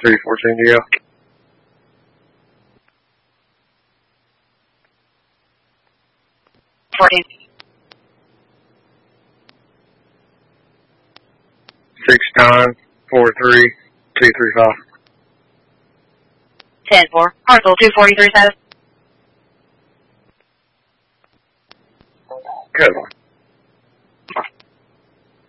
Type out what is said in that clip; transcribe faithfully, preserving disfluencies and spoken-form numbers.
three fourteen to go. fourteen. six nine four three two three five. ten four. Parcel two forty-three seven. Good one.